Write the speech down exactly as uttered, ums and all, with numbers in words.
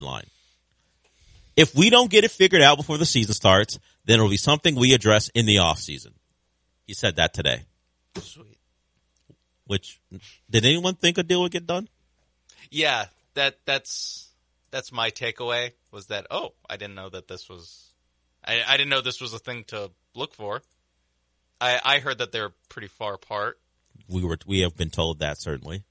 line. If we don't get it figured out before the season starts, then it'll be something we address in the offseason. He said that today. Sweet. Which, did anyone think a deal would get done? Yeah, that that's that's my takeaway, was that, oh, I didn't know that this was I, I didn't know this was a thing to look for. I, I heard that they're pretty far apart. We were we have been told that, certainly.